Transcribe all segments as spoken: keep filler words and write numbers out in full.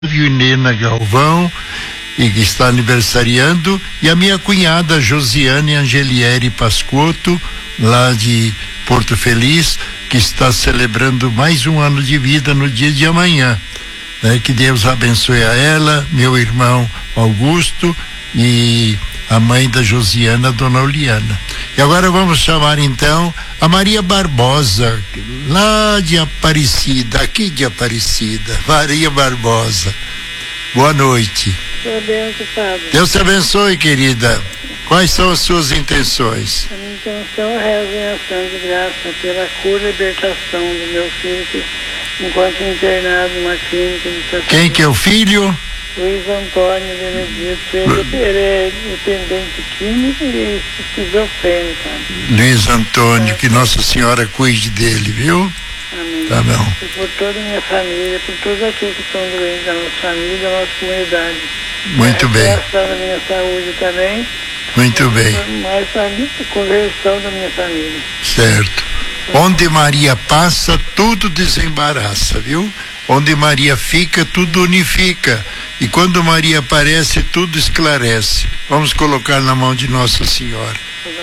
Nena Galvão, e que está aniversariando, e a minha cunhada Josiane Angelieri Pascotto, lá de Porto Feliz, que está celebrando mais um ano de vida no dia de amanhã, né? Que Deus abençoe a ela, meu irmão Augusto e a mãe da Josiana, Dona Oliana. E agora vamos chamar então a Maria Barbosa, lá de Aparecida, aqui de Aparecida, Maria Barbosa. Boa noite. Boa noite, Padre. Deus te abençoe, querida. Quais são as suas intenções? A minha intenção é rezar em ação de graça pela cura e libertação do meu filho, que enquanto internado numa clínica de tratamento. Quem que é o filho? Luiz Antônio Benedito. Ele, ele é dependente químico e esquizofrênico. Luiz Antônio, que Nossa Senhora cuide dele, viu? Amém. Tá bom. E por toda a minha família, por todos aqueles que estão doentes da nossa família, da nossa comunidade. Muito bem. A restauração da minha saúde também. Muito bem. Mas a conversão da minha família. Certo. Onde Maria passa, tudo desembaraça, viu? Onde Maria fica, tudo unifica. E quando Maria aparece, tudo esclarece. Vamos colocar na mão de Nossa Senhora.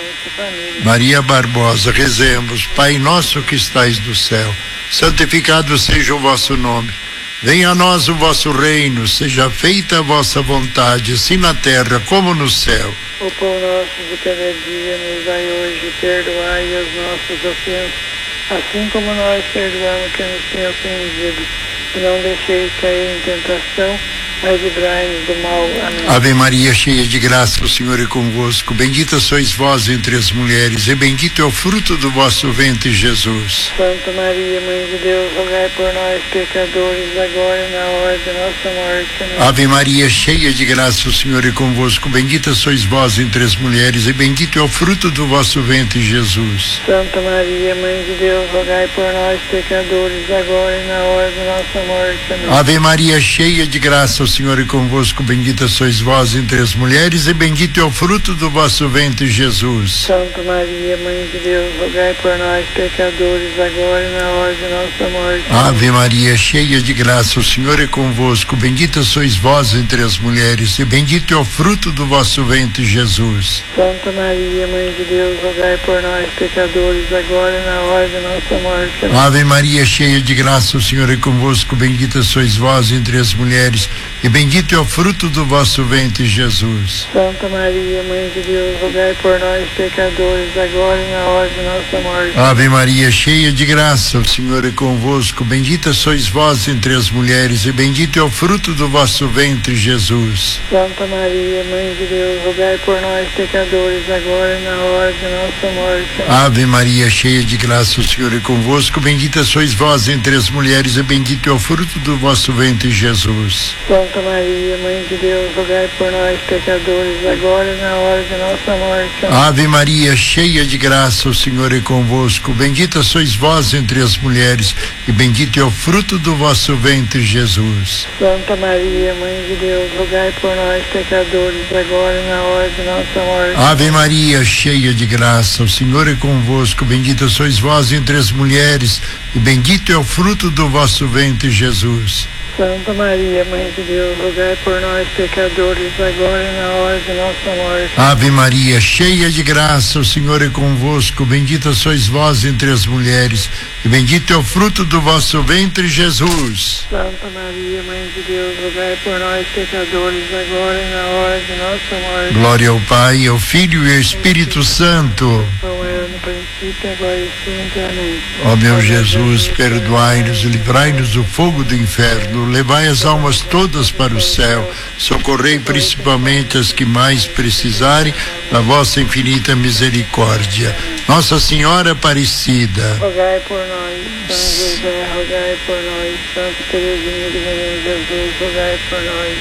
Maria Barbosa, rezemos. Pai nosso que estais no céu, santificado seja o vosso nome. Venha a nós o vosso reino, seja feita a vossa vontade, assim na terra como no céu. O pão nosso de cada dia nos dai hoje, perdoai as nossas ofensas, assim como nós perdoamos quem nos tem ofendido. E não deixeis cair em tentação, mas livrai-nos do mal. Amém. Ave Maria, cheia de graça, o Senhor é convosco. Bendita sois vós entre as mulheres, e bendito é o fruto do vosso ventre, Jesus. Santa Maria, Mãe de Deus, rogai por nós, pecadores, agora e na hora de nossa morte. Amém. Ave Maria, cheia de graça, o Senhor é convosco. Bendita sois vós entre as mulheres, e bendito é o fruto do vosso ventre, Jesus. Santa Maria, Mãe de Deus, rogai por nós, pecadores, agora e na hora de nossa morte. Amém. Ave Maria, cheia de graça, o Senhor é convosco. Bendita sois vós entre as mulheres, e bendito é o fruto do vosso ventre, Jesus. Santa Maria, Mãe de Deus, rogai por nós, pecadores, agora e na hora de nossa morte. Ave Maria, cheia de graça, o Senhor é convosco. Bendita sois vós entre as mulheres, e bendito é o fruto do vosso ventre, Jesus. Santa Maria, Mãe de Deus, rogai por nós, pecadores, agora e na hora de nossa morte. Amém. Ave Maria, cheia de graça, o Senhor é convosco. Bendita sois vós entre as mulheres, e bendito é o fruto do vosso ventre, Jesus. Santa Maria, Mãe de Deus, rogai por nós, pecadores, agora e na hora de nossa morte. Ave Maria, cheia de graça, o Senhor é convosco. Bendita sois vós entre as mulheres, e bendito é o fruto do vosso ventre, Jesus. Santa Maria, Mãe de Deus, rogai por nós, pecadores, agora e na hora de nossa morte. Ave Maria, cheia de graça, o Senhor é convosco. Bendita sois vós entre as mulheres, e bendito é o fruto do vosso ventre, Jesus. Santa Maria, Mãe de Deus, rogai por nós, pecadores, agora e na hora de nossa morte. Ave Maria, cheia de graça, o Senhor é convosco. Bendita sois vós entre as mulheres, e bendito é o fruto do vosso ventre, Jesus. Santa Maria, Mãe de Deus, rogai por nós, pecadores, agora e na hora de nossa morte. Ave Maria, cheia de graça, o Senhor é convosco. Bendita sois vós entre as mulheres, e bendito é o fruto do vosso ventre, Jesus. Santa Maria, Mãe de Deus, rogai por nós, pecadores, agora e na hora de nossa morte. Ave Maria, cheia de graça, o Senhor é convosco. Bendita sois vós entre as mulheres, e bendito é o fruto do vosso ventre, Jesus. Santa Maria, Mãe de Deus, rogai por nós, pecadores, agora e na hora de nossa morte. Glória ao Pai, ao Filho e ao Espírito Santo. Como era no princípio, agora e sempre. Amém. Ó meu Jesus, perdoai-nos e livrai-nos do fogo do inferno. Levai as almas todas para o céu, socorrei principalmente as que mais precisarem da vossa infinita misericórdia. Nossa Senhora Aparecida, rogai por nós. São José, rogai por nós. Santa Teresinha do Menino Jesus, rogai por nós.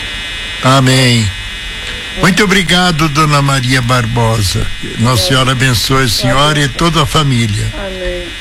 Amém. Muito obrigado, Dona Maria Barbosa. Nossa Senhora abençoe a senhora e toda a família. Amém.